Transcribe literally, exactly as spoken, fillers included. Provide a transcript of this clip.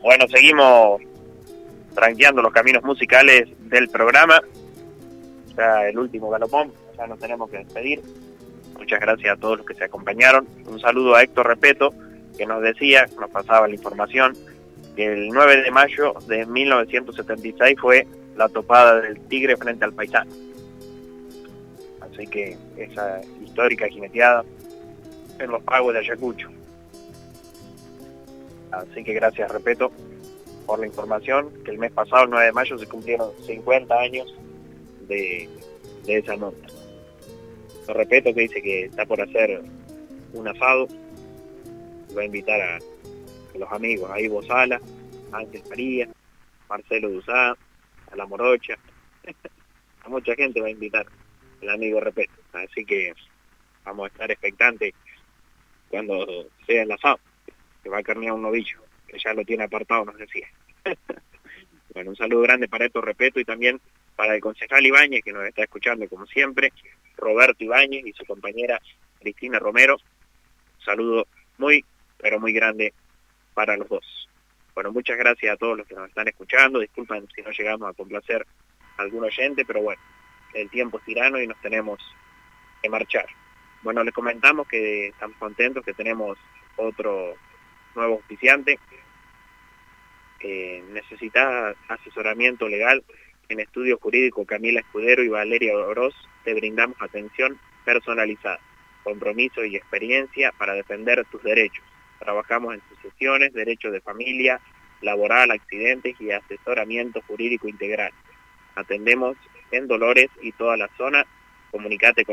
Bueno, seguimos tranqueando los caminos musicales del programa. Ya el último galopón, ya nos tenemos que despedir. Muchas gracias a todos los que se acompañaron. Un saludo a Héctor Repeto, que nos decía, nos pasaba la información, que el nueve de mayo de mil novecientos setenta y seis fue la topada del Tigre frente al Paisano. Así que esa histórica jineteada en los pagos de Ayacucho. Así que gracias, Repeto, por la información, que el mes pasado, el nueve de mayo, se cumplieron cincuenta años de, de esa nota. Lo Repeto, que dice que está por hacer un asado, va a invitar a, a los amigos, a Ivo Sala, a Ángel María, Marcelo Duzá, a La Morocha, a mucha gente va a invitar el amigo Repeto, así que vamos a estar expectantes cuando sea el asado, que va a carnear un novillo, que ya lo tiene apartado, nos decía. Bueno, un saludo grande para Héctor Repeto y también para el concejal Ibáñez, que nos está escuchando como siempre, Roberto Ibáñez y su compañera Cristina Romero. Un saludo muy, pero muy grande para los dos. Bueno, muchas gracias a todos los que nos están escuchando. Disculpen si no llegamos a complacer a algún oyente, pero bueno, el tiempo es tirano y nos tenemos que marchar. Bueno, les comentamos que estamos contentos, que tenemos otro nuevo auspiciante. Eh, necesitas asesoramiento legal en estudio jurídico. Camila Escudero y Valeria Oroz te brindamos atención personalizada, compromiso y experiencia para defender tus derechos. Trabajamos en sucesiones, derechos de familia, laboral, accidentes y asesoramiento jurídico integral. Atendemos en Dolores y toda la zona. Comunicate con